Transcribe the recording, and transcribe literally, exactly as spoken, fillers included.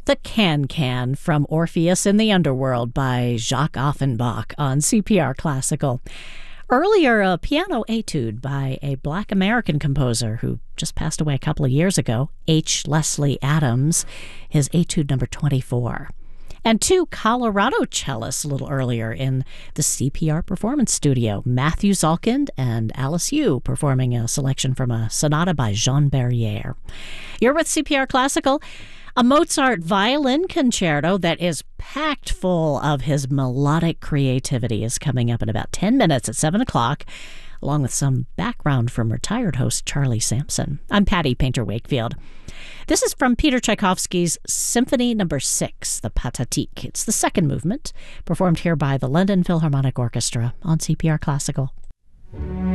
The Can-Can from Orpheus in the Underworld by Jacques Offenbach on C P R Classical. Earlier, a piano etude by a Black American composer who just passed away a couple of years ago, H. Leslie Adams, his etude number twenty-four. And two Colorado cellists a little earlier in the C P R Performance Studio, Matthew Zalkind and Alice Yu, performing a selection from a sonata by Jean Berrier. You're with C P R Classical. A Mozart violin concerto that is packed full of his melodic creativity is coming up in about ten minutes at seven o'clock, along with some background from retired host Charlie Sampson. I'm Patty Painter-Wakefield. This is from Peter Tchaikovsky's Symphony Number six, the Pathetique. It's the second movement, performed here by the London Philharmonic Orchestra on C P R Classical.